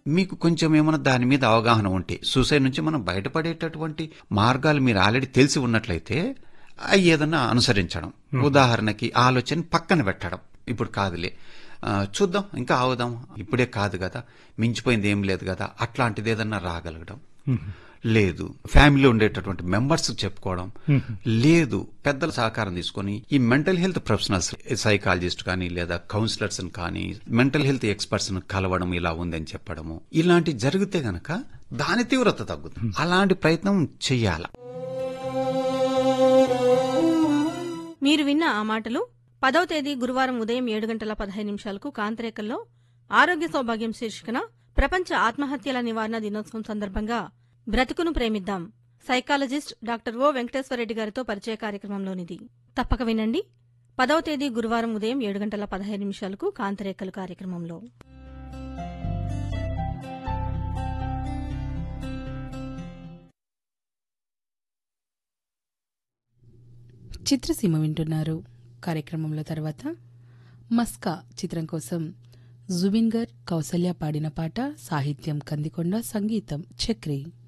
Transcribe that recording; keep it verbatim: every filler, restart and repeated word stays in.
మీకు కొంచెం ఏమైనా దాని మీద అవగాహన ఉంటే, సూసైడ్ నుంచి మనం బయటపడేటటువంటి మార్గాలు మీరు ఆల్రెడీ తెలిసి ఉన్నట్లయితే అవి ఏదన్నా అనుసరించడం. ఉదాహరణకి ఆలోచన పక్కన పెట్టడం. ఇప్పుడు కాదులే, చూద్దాం, ఇంకా ఆవుదాం, ఇప్పుడే కాదు కదా, మించిపోయింది ఏం లేదు కదా, అట్లాంటిది ఏదన్నా రాగలగడం. లేదు, ఫ్యామిలీలో ఉండేటటువంటి మెంబర్స్ చెప్పుకోవడం. లేదు, పెద్దల సహకారం తీసుకొని ఈ మెంటల్ హెల్త్ ప్రొఫెషనల్స్, సైకాలజిస్ట్ కానీ లేదా కౌన్సిలర్స్ కానీ మెంటల్ హెల్త్ ఎక్స్పర్ట్స్ కలవడం, ఇలా ఉందని చెప్పడము, ఇలాంటి జరిగితే గనక దాని తీవ్రత తగ్గుతుంది. అలాంటి ప్రయత్నం చెయ్యాల. మీరు విన్న ఆ మాటలు పదవ తేదీ గురువారం ఉదయం ఏడు గంటల పదహైదు నిమిషాలకు కాంతిరేకల్లో ఆరోగ్య సౌభాగ్యం శీర్షికన ప్రపంచ ఆత్మహత్యల నివారణ దినోత్సవం సందర్భంగా బ్రతుకును ప్రేమిద్దాం సైకాలజిస్ట్ డాక్టర్ ఓ వెంకటేశ్వరరెడ్డి గారితో పరిచయ కార్యక్రమంలోనిది. తప్పక వినండి. పదవ తేదీ గురువారం ఉదయం ఏడు గంటల పదహైదు నిమిషాలకు కాంతిరేకలు కార్యక్రమంలో. చిత్రసీమ వింటున్నారు. కార్యక్రమంలో తర్వాత మస్కా చిత్రం కోసం జుబిన్ గర్, కౌసల్య పాడిన పాట, సాహిత్యం కందికొండ, సంగీతం చక్రి.